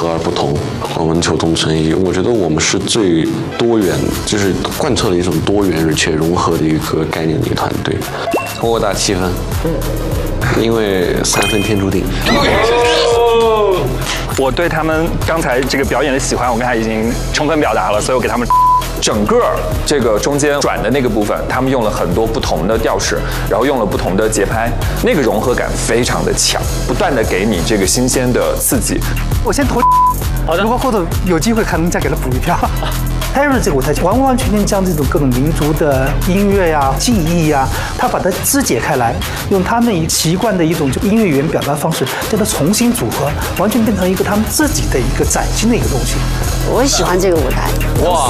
而不同，我们求同存异。我觉得我们是最多元，就是贯彻了一种多元而且融合的一个概念的一个团队。我打7分，因为3分天注定。 我对他们刚才这个表演的喜欢，我刚才已经充分表达了，所以我给他们。 整个这个中间转的那个部分，他们用了很多不同的调式，然后用了不同的节拍，那个融合感非常的强，不断的给你这个新鲜的刺激。 我先投，好的，如果后头有机会还能再给他补一票。Harry 这个舞台完完全全将这种各种民族的音乐呀、技艺呀，他把它肢解开来，用他们习惯的一种音乐语言表达方式，将它重新组合，完全变成一个他们自己的一个崭新的一个东西。 我喜欢这个舞台。哇！